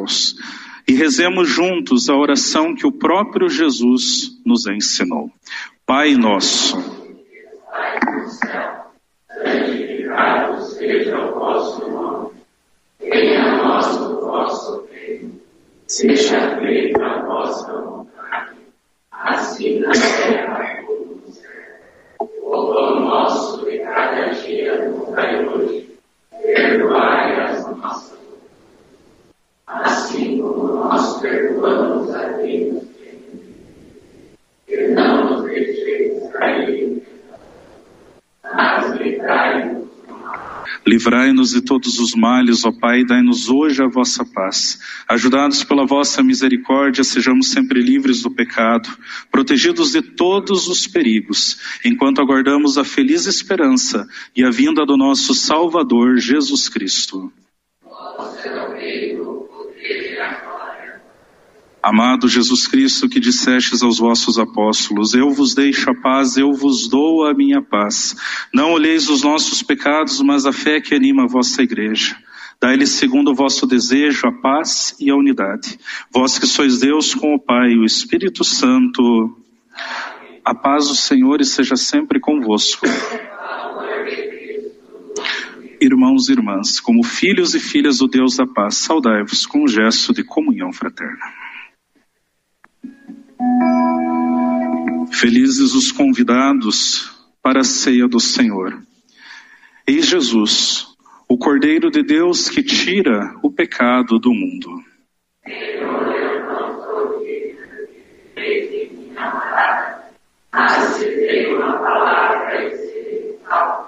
céus. E rezemos juntos a oração que o próprio Jesus nos ensinou. Pai nosso, santificado seja o vosso nome. Venha a nós o vosso reino. Seja feita a vossa vontade, assim na terra como no céu. O pão nosso de cada dia nos dai hoje. Perdoai as nossas ofensas, assim como nós perdoamos a quem nos tem. E não nos deixeis cair, mas livrai-nos. livrai-nos de todos os males, ó Pai, dai-nos hoje a vossa paz. Ajudados pela vossa misericórdia, sejamos sempre livres do pecado, protegidos de todos os perigos, enquanto aguardamos a feliz esperança e a vinda do nosso Salvador, Jesus Cristo. Amado Jesus Cristo, que dissestes aos vossos apóstolos, eu vos deixo a paz, eu vos dou a minha paz. Não olheis os nossos pecados, mas a fé que anima a vossa igreja. Dai-lhes segundo o vosso desejo a paz e a unidade. Vós que sois Deus com o Pai e o Espírito Santo, a paz do Senhor esteja sempre convosco. Irmãos e irmãs, como filhos e filhas do Deus da paz, saudai-vos com um gesto de comunhão fraterna. Felizes os convidados para a ceia do Senhor. Eis Jesus, o Cordeiro de Deus que tira o pecado do mundo. Mas se tem uma palavra